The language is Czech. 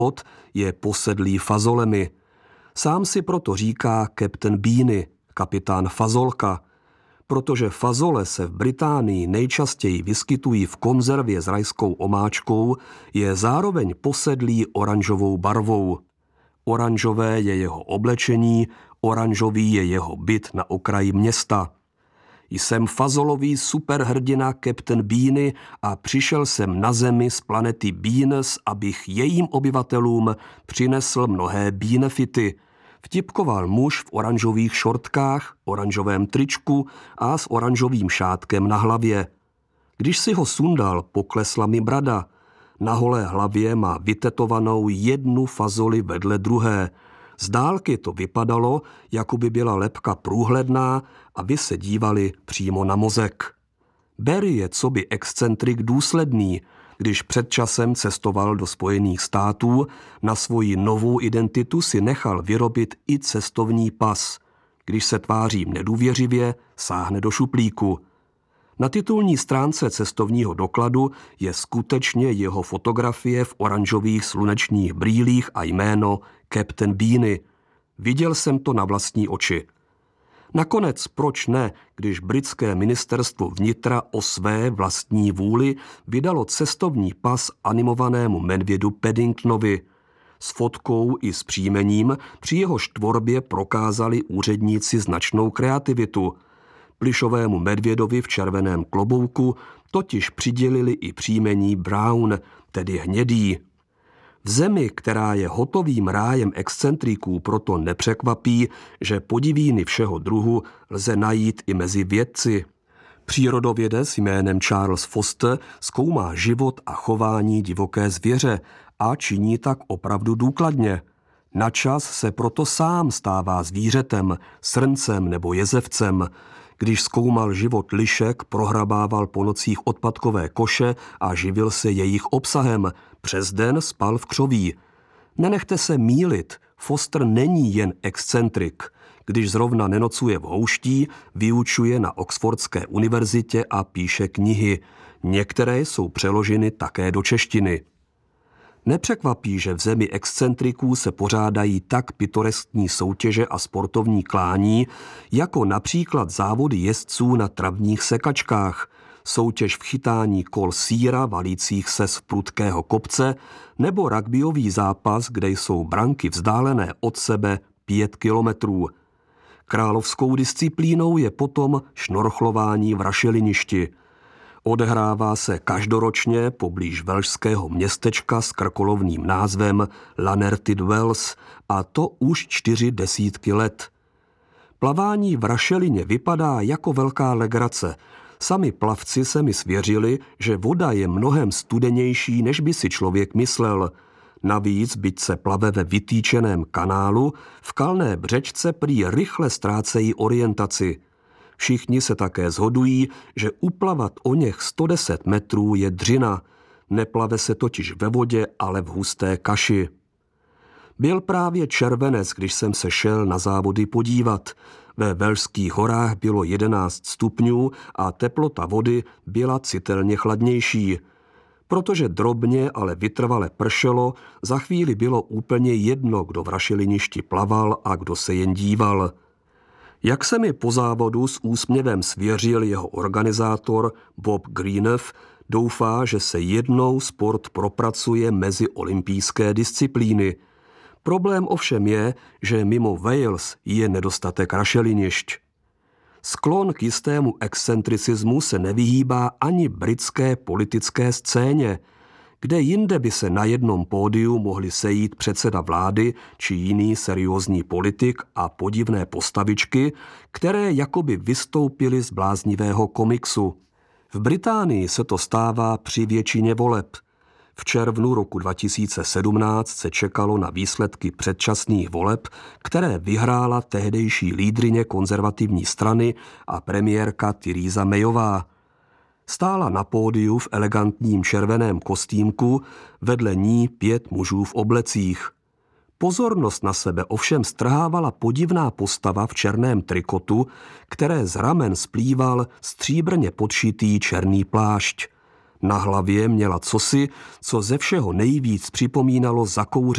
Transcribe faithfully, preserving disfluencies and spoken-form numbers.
Od je posedlý fazolemi. Sám si proto říká Captain Beany, kapitán Fazolka, protože fazole se v Británii nejčastěji vyskytují v konzervě s rajskou omáčkou, je zároveň posedlý oranžovou barvou. Oranžové je jeho oblečení, oranžový je jeho byt na okraji města. Jsem fazolový superhrdina Captain Beany a přišel jsem na zemi z planety Beans, abych jejím obyvatelům přinesl mnohé benefity. Vtipkoval muž v oranžových šortkách, oranžovém tričku a s oranžovým šátkem na hlavě. Když si ho sundal, poklesla mi brada. Na holé hlavě má vytetovanou jednu fazoli vedle druhé. Z dálky to vypadalo, jako by byla lebka průhledná a vy se dívali přímo na mozek. Barry je coby excentrik důsledný. Když před časem cestoval do Spojených států, na svoji novou identitu si nechal vyrobit i cestovní pas. Když se tváří nedůvěřivě, sáhne do šuplíku. Na titulní stránce cestovního dokladu je skutečně jeho fotografie v oranžových slunečních brýlích a jméno Captain Beany. Viděl jsem to na vlastní oči. Nakonec proč ne, když britské ministerstvo vnitra o své vlastní vůli vydalo cestovní pas animovanému medvědu Paddingtonovi. S fotkou i s příjmením při jehož tvorbě prokázali úředníci značnou kreativitu. Plišovému medvědovi v červeném klobouku totiž přidělili i příjmení Brown, tedy hnědý. V zemi, která je hotovým rájem excentriků, proto nepřekvapí, že podivíny všeho druhu lze najít i mezi vědci. Přírodovědec jménem Charles Foster zkoumá život a chování divoké zvěře a činí tak opravdu důkladně. Načas se proto sám stává zvířetem, srncem nebo jezevcem. Když zkoumal život lišek, prohrabával po nocích odpadkové koše a živil se jejich obsahem. Přes den spal v křoví. Nenechte se mýlit, Foster není jen excentrik. Když zrovna nenocuje v houští, vyučuje na Oxfordské univerzitě a píše knihy. Některé jsou přeloženy také do češtiny. Nepřekvapí, že v zemi excentriků se pořádají tak pitoreskní soutěže a sportovní klání, jako například závody jezdců na travních sekačkách, soutěž v chytání kol sýra valících se z prudkého kopce nebo rugbyový zápas, kde jsou branky vzdálené od sebe pět kilometrů. Královskou disciplínou je potom šnorchlování v rašeliništi. Odehrává se každoročně poblíž velšského městečka s krkolovným názvem Lanartid Wells, a to už čtyři desítky let. Plavání v rašelině vypadá jako velká legrace. Sami plavci se mi svěřili, že voda je mnohem studenější, než by si člověk myslel. Navíc, byť se plave ve vytýčeném kanálu, v kalné břečce prý rychle ztrácejí orientaci. Všichni se také shodují, že uplavat o něch sto deset metrů je dřina. Neplave se totiž ve vodě, ale v husté kaši. Byl právě červenec, když jsem se šel na závody podívat. Ve Velšských horách bylo jedenáct stupňů a teplota vody byla citelně chladnější. Protože drobně, ale vytrvale pršelo, za chvíli bylo úplně jedno, kdo v rašeliništi plaval a kdo se jen díval. Jak se mi po závodu s úsměvem svěřil jeho organizátor Bob Greenev, doufá, že se jednou sport propracuje mezi olympijské disciplíny. Problém ovšem je, že mimo Wales je nedostatek rašelinišť. Sklon k jistému excentricismu se nevyhýbá ani britské politické scéně, kde jinde by se na jednom pódiu mohli sejít předseda vlády či jiný seriózní politik a podivné postavičky, které jakoby vystoupily z bláznivého komiksu. V Británii se to stává při většině voleb. V červnu roku dva tisíce sedmnáct se čekalo na výsledky předčasných voleb, které vyhrála tehdejší lídryně konzervativní strany a premiérka Theresa Mayová. Stála na pódiu v elegantním červeném kostýmku, vedle ní pět mužů v oblecích. Pozornost na sebe ovšem strhávala podivná postava v černém trikotu, které z ramen splýval stříbrně podšitý černý plášť. Na hlavě měla cosi, co ze všeho nejvíc připomínalo zakouřený